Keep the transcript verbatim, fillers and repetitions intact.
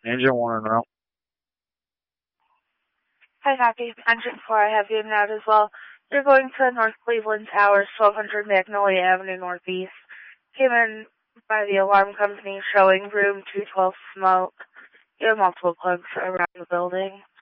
Engine one and route. Hi, copy. Engine four, I have you in route as well. You're going to North Cleveland Towers, twelve hundred Magnolia Avenue Northeast. Came in by the alarm company showing room two twelve smoke. You have multiple plugs around the building.